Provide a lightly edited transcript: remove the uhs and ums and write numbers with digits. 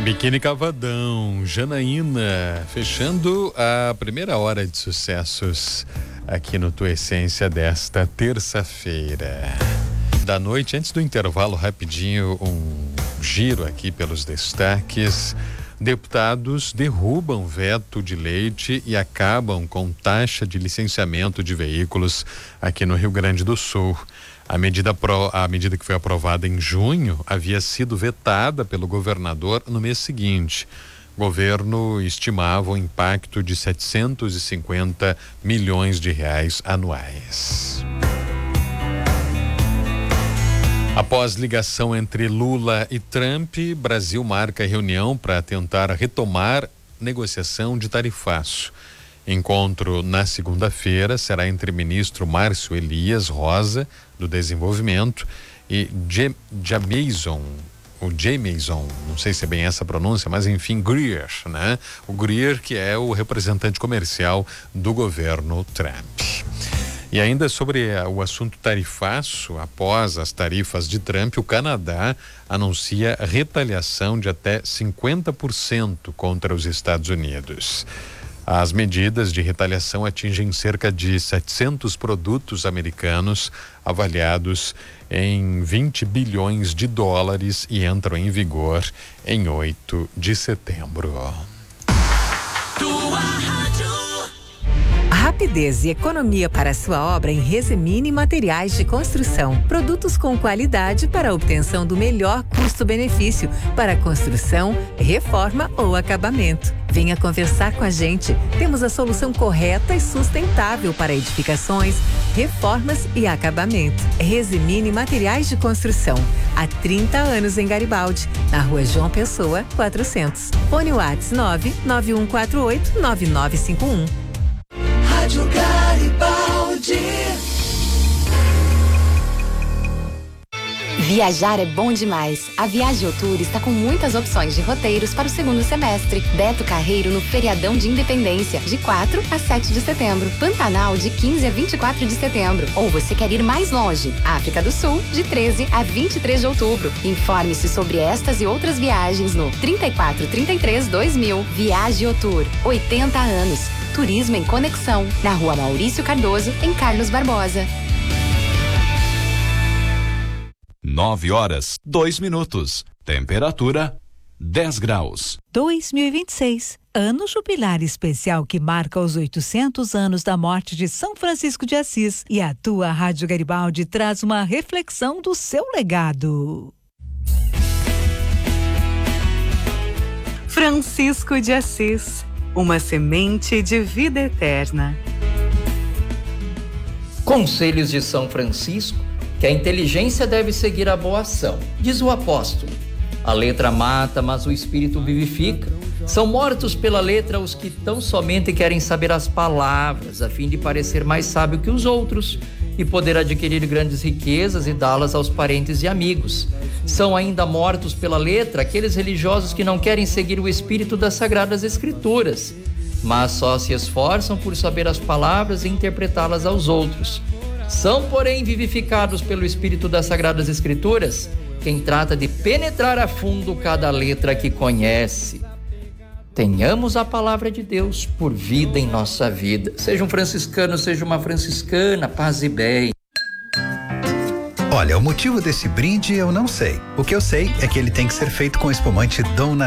Biquíni Cavadão, Janaína, fechando a primeira hora de sucessos aqui no Tua Essência desta terça-feira. Da noite, antes do intervalo, rapidinho, um giro aqui pelos destaques. Deputados derrubam veto de leite e acabam com taxa de licenciamento de veículos aqui no Rio Grande do Sul. A medida que foi aprovada em junho havia sido vetada pelo governador no mês seguinte. O governo estimava um impacto de 750 milhões de reais anuais. Após ligação entre Lula e Trump, Brasil marca reunião para tentar retomar negociação de tarifaço. Encontro na segunda-feira será entre ministro Márcio Elias Rosa, do Desenvolvimento, e Jamieson, não sei se é bem essa a pronúncia, mas enfim, Greer, né? O Greer, que é o representante comercial do governo Trump. E ainda sobre o assunto tarifaço, após as tarifas de Trump, o Canadá anuncia retaliação de até 50% contra os Estados Unidos. As medidas de retaliação atingem cerca de 700 produtos americanos avaliados em 20 bilhões de dólares e entram em vigor em 8 de setembro. Rapidez e economia para a sua obra em Resemine Materiais de Construção. Produtos com qualidade para a obtenção do melhor custo-benefício para construção, reforma ou acabamento. Venha conversar com a gente. Temos a solução correta e sustentável para edificações, reformas e acabamento. Resemine Materiais de Construção. Há 30 anos em Garibaldi, na Rua João Pessoa, 400. Fone WhatsApp 991489951. Rádio Garibaldi. Viajar é bom demais. A Viajotour está com muitas opções de roteiros para o segundo semestre. Beto Carreiro no feriadão de Independência, de 4 a 7 de setembro. Pantanal, de 15 a 24 de setembro. Ou você quer ir mais longe? África do Sul, de 13 a 23 de outubro. Informe-se sobre estas e outras viagens no 3433-2000. Viajotour, 80 anos. Turismo em Conexão, na Rua Maurício Cardoso, em Carlos Barbosa. 9:02. Temperatura 10 graus. 2026, ano jubilar especial que marca os 800 anos da morte de São Francisco de Assis. E a tua Rádio Garibaldi traz uma reflexão do seu legado. Francisco de Assis, uma semente de vida eterna. Conselhos de São Francisco, que a inteligência deve seguir a boa ação. Diz o apóstolo: a letra mata, mas o espírito vivifica. São mortos pela letra os que tão somente querem saber as palavras, a fim de parecer mais sábio que os outros e poder adquirir grandes riquezas e dá-las aos parentes e amigos. São ainda mortos pela letra aqueles religiosos que não querem seguir o espírito das Sagradas Escrituras, mas só se esforçam por saber as palavras e interpretá-las aos outros. São, porém, vivificados pelo espírito das Sagradas Escrituras quem trata de penetrar a fundo cada letra que conhece. Tenhamos a palavra de Deus por vida em nossa vida. Seja um franciscano, seja uma franciscana, paz e bem. Olha, o motivo desse brinde eu não sei. O que eu sei é que ele tem que ser feito com espumante Dom